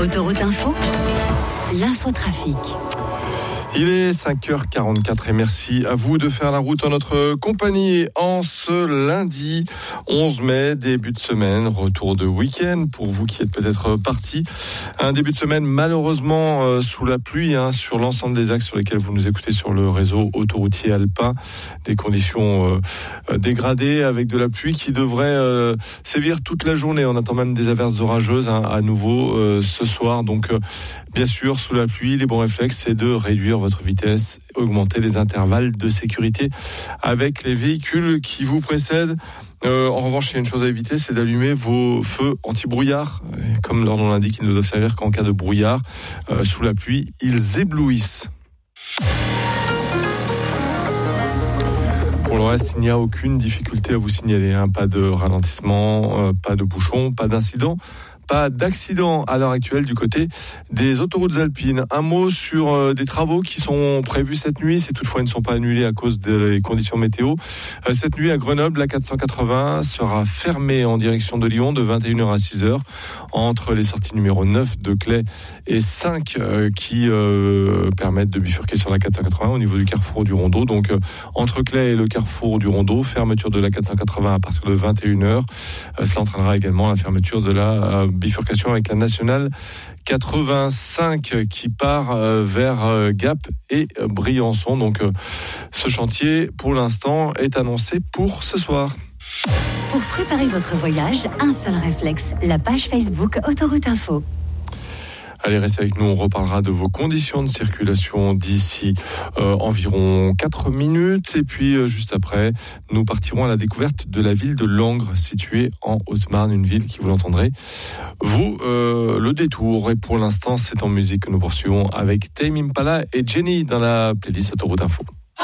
Autoroute Info, l'infotrafic. Il est 5h44 et merci à vous de faire la route en notre compagnie en ce lundi 11 mai, début de semaine, retour de week-end pour vous qui êtes peut-être partis. Un début de semaine malheureusement sous la pluie sur l'ensemble des axes sur lesquels vous nous écoutez sur le réseau autoroutier alpin. Des conditions dégradées avec de la pluie qui devrait sévir toute la journée. On attend même des averses orageuses à nouveau ce soir. Donc bien sûr, sous la pluie, les bons réflexes, c'est de réduire votre vitesse, augmenter les intervalles de sécurité avec les véhicules qui vous précèdent. En revanche, il y a une chose à éviter, c'est d'allumer vos feux anti-brouillard. Comme leur nom l'indique, ils ne doivent servir qu'en cas de brouillard. Sous la pluie, ils éblouissent. Pour le reste, il n'y a aucune difficulté à vous signaler. Pas de ralentissement, pas de bouchon, pas d'incident. Pas d'accident à l'heure actuelle du côté des autoroutes alpines. Un mot sur des travaux qui sont prévus cette nuit, si toutefois ils ne sont pas annulés à cause des conditions météo. Cette nuit à Grenoble, la 480 sera fermée en direction de Lyon de 21h à 6h entre les sorties numéro 9 de Claye et 5 qui permettent de bifurquer sur la 480 au niveau du carrefour du Rondeau. Donc entre Claye et le carrefour du Rondeau, fermeture de la 480 à partir de 21h. Cela entraînera également la fermeture de la bifurcation avec la nationale 85 qui part vers Gap et Briançon. Donc ce chantier pour l'instant est annoncé pour ce soir. Pour préparer votre voyage, un seul réflexe, la page Facebook Autoroute Info. Allez, restez avec nous, on reparlera de vos conditions de circulation d'ici environ 4 minutes. Et puis, juste après, nous partirons à la découverte de la ville de Langres, située en Haute-Marne, une ville qui, vous l'entendrez, vaut le détour. Et pour l'instant, c'est en musique que nous poursuivons avec Tame Impala et Jenny dans la playlist Autoroute Info.